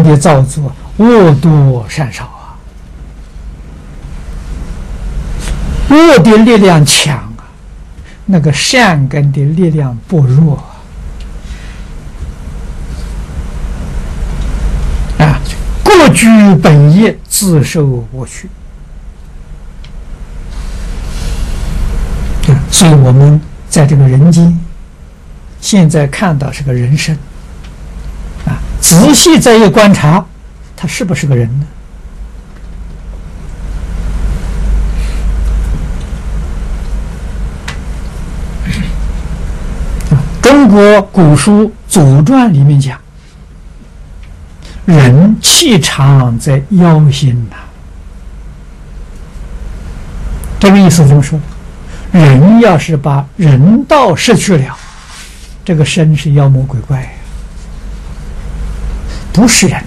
的造作恶多善少啊，恶的力量强啊，那个善根的力量薄弱啊，各居本业，自受我取。所以我们在这个人间，现在看到是个人生啊，仔细再一观察，他是不是个人呢？中国古书《左传》里面讲，人气长在腰心呐，这个意思怎么说？人要是把人道失去了，这个身是妖魔鬼怪，不是人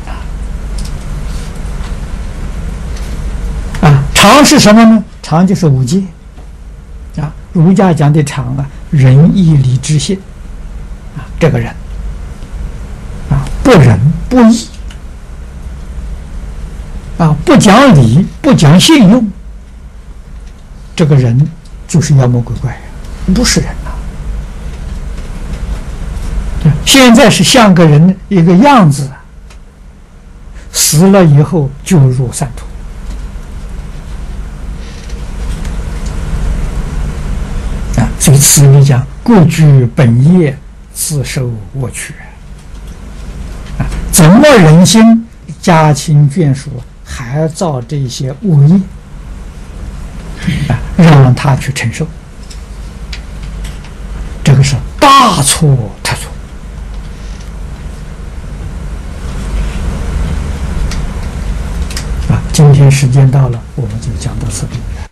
啊！常是什么呢？常就是五戒啊，儒家讲的常啊，仁义礼智信啊，这个人啊，不仁不义啊，不讲理不讲信用，这个人就是妖魔鬼怪，不是人呐！现在是像个人一个样子，死了以后就入三途。所以此里讲，故居本业，自受我取。怎么忍心家亲眷属还造这些恶业？让他去承受，这个是大错特错啊！今天时间到了，我们就讲到此地。